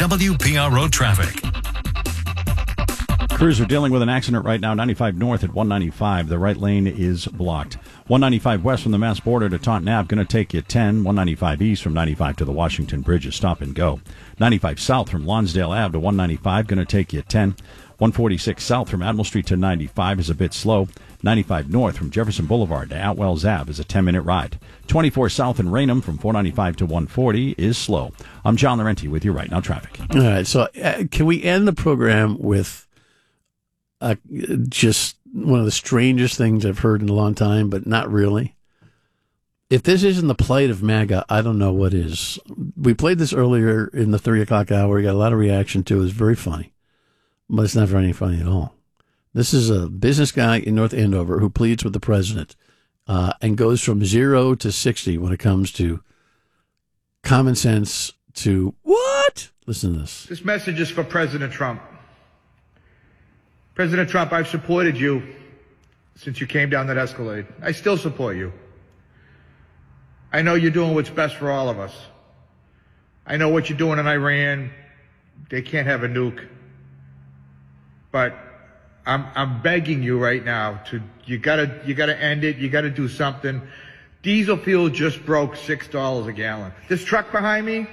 WPRO traffic. Crews are dealing with an accident right now, 95 north at 195. The right lane is blocked. 195 west from the Mass border to Taunton Ave, going to take you 10. 195 east from 95 to the Washington Bridge is stop and go. 95 south from Lonsdale Ave to 195, going to take you 10. 146 south from Admiral Street to 95 is a bit slow. 95 north from Jefferson Boulevard to Outwells Ave is a 10-minute ride. 24 south in Raynham from 495 to 140 is slow. I'm John Laurenti with you right now, traffic. All right, so can we end the program with just one of the strangest things I've heard in a long time, but not really? If this isn't the plight of MAGA, I don't know what is. We played this earlier in the 3 o'clock hour. We got a lot of reaction to it. It was very funny, but it's not very funny at all. This is a business guy in North Andover who pleads with the president and goes from 0 to 60 when it comes to common sense to what? Listen to this. This message is for President Trump. President Trump, I've supported you since you came down that Escalade. I still support you. I know you're doing what's best for all of us. I know what you're doing in Iran. They can't have a nuke. But I'm begging you right now you gotta end it. You gotta do something. Diesel fuel just broke $6 a gallon. This truck behind me,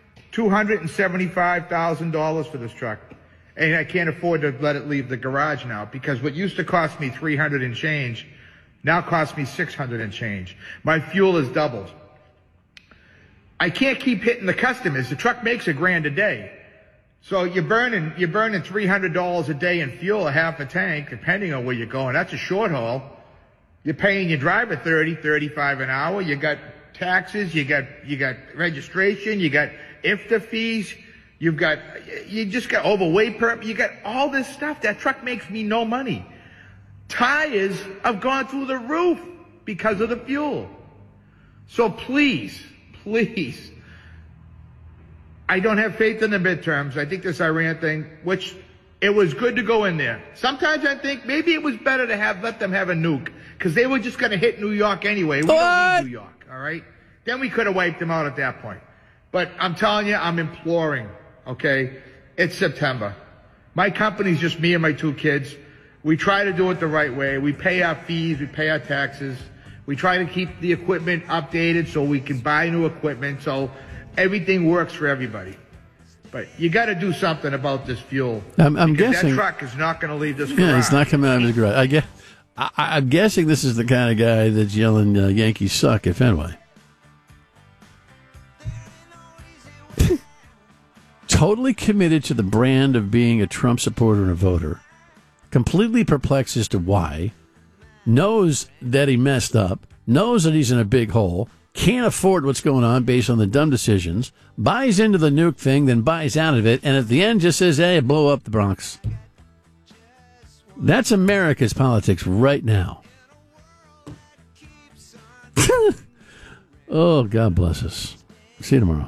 $275,000 for this truck. And I can't afford to let it leave the garage now because what used to cost me $300 and change now costs me $600 and change. My fuel has doubled. I can't keep hitting the customers. The truck makes $1,000 a day. So you're burning $300 a day in fuel, a half a tank, depending on where you're going. That's a short haul. You're paying your driver $30, $35 an hour. You got taxes, you got registration, you got IFTA fees, you just got overweight permit, you got all this stuff. That truck makes me no money. Tires have gone through the roof because of the fuel. So please, I don't have faith in the midterms. I think this Iran thing, which it was good to go in there. Sometimes I think maybe it was better to let them have a nuke because they were just going to hit New York anyway. We don't need New York, all right? Then we could have wiped them out at that point. But I'm telling you, I'm imploring, okay? It's September. My company's just me and my 2 kids. We try to do it the right way. We pay our fees. We pay our taxes. We try to keep the equipment updated so we can buy new equipment. So everything works for everybody. But you got to do something about this fuel. I'm guessing that truck is not going to leave this garage. Yeah, it's not coming out of his garage. I'm guessing this is the kind of guy that's yelling Yankees suck at Fenway. Totally committed to the brand of being a Trump supporter and a voter. Completely perplexed as to why. Knows that he messed up. Knows that he's in a big hole. Can't afford what's going on based on the dumb decisions, buys into the nuke thing, then buys out of it, and at the end just says, hey, blow up the Bronx. That's America's politics right now. Oh, God bless us. See you tomorrow.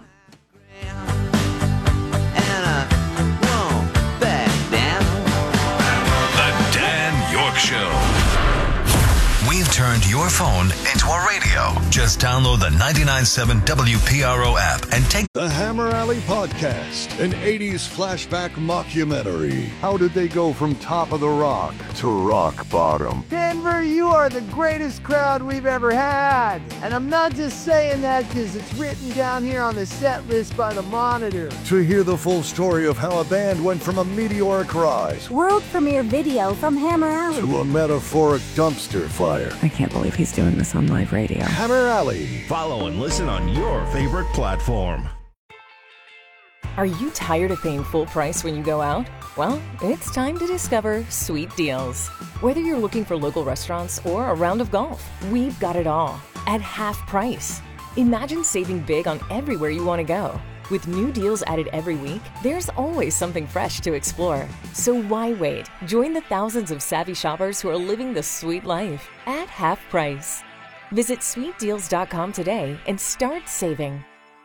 The Dan York Show. We've turned your phone into a radio. Just download the 99.7 WPRO app and take the Hammer Alley Podcast, an 80s flashback mockumentary. How did they go from top of the rock to rock bottom? Denver, you are the greatest crowd we've ever had. And I'm not just saying that because it's written down here on the set list by the Monitor. To hear the full story of how a band went from a meteoric rise, world premiere video from Hammer Alley, to a metaphoric dumpster fire. I can't believe he's doing this on live radio. Hammer Alley. Follow and listen on your favorite platform. Are you tired of paying full price when you go out? Well, it's time to discover Sweet Deals. Whether you're looking for local restaurants or a round of golf, we've got it all at half price. Imagine saving big on everywhere you want to go. With new deals added every week, there's always something fresh to explore. So why wait? Join the thousands of savvy shoppers who are living the sweet life at half price. Visit sweetdeals.com today and start saving.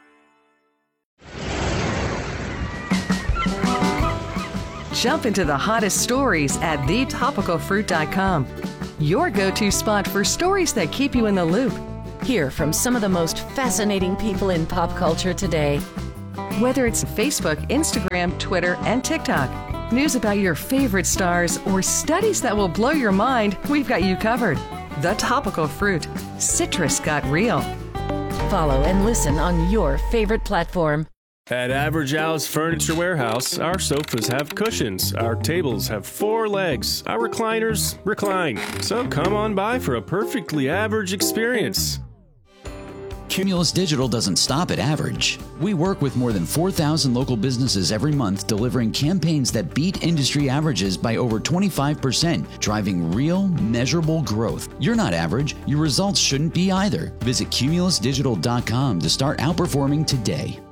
Jump into the hottest stories at thetopicalfruit.com. Your go-to spot for stories that keep you in the loop. Hear from some of the most fascinating people in pop culture today. Whether it's Facebook, Instagram, Twitter, and TikTok, news about your favorite stars, or studies that will blow your mind, we've got you covered. The Topical Fruit. Citrus got real. Follow and listen on your favorite platform. At Average Al's Furniture Warehouse, our sofas have cushions, our tables have 4 legs, our recliners recline. So come on by for a perfectly average experience. Cumulus Digital doesn't stop at average. We work with more than 4,000 local businesses every month, delivering campaigns that beat industry averages by over 25%, driving real, measurable growth. You're not average. Your results shouldn't be either. Visit cumulusdigital.com to start outperforming today.